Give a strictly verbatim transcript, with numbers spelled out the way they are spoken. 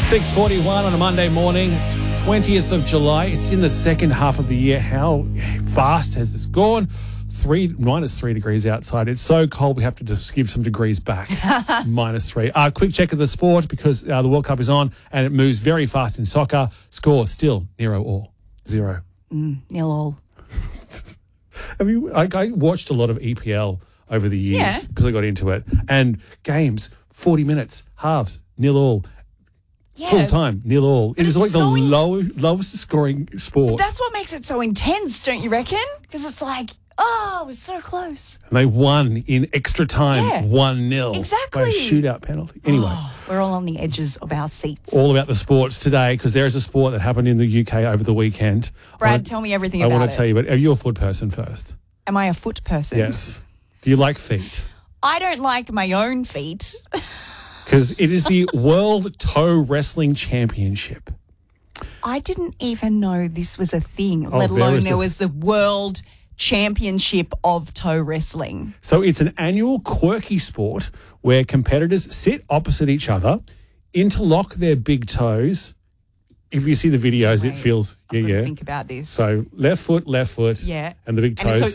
six forty-one on a Monday morning, twentieth of July. It's in the second half of the year. How fast has this gone? Three, minus three degrees outside. It's so cold we have to just give some degrees back. minus three. Uh, quick check of the sport because uh, the World Cup is on and it moves very fast in soccer. Score still nero all. Zero. Mm, nil all. Have you? I, I watched a lot of E P L over the years because Yeah. I got into it. And games, forty minutes, halves, nil all. Yeah. Full time, nil all. It is it's like the so in- low, lowest scoring sport. That's what makes it so intense, don't you reckon? Because it's like, oh, it was so close. And they won in extra time, Yeah. one nil. Exactly. By a shootout penalty. Anyway, Oh, we're all on the edges of our seats. all about the sports today because there is a sport that happened in the U K over the weekend. Brad, I wanna- tell me everything I about want it. to tell you, but are you a foot person first? Am I a foot person? Yes. Do you like feet? I don't like my own feet. Because it is the World Toe Wrestling Championship. I didn't even know this was a thing, Oh, let there alone is there a- was the World Championship of Toe Wrestling. So it's an annual quirky sport where competitors sit opposite each other, interlock their big toes. If you see the videos, it Wait, feels, I've yeah, got to yeah. think about this. So left foot, left foot, Yeah. and the big And toes. so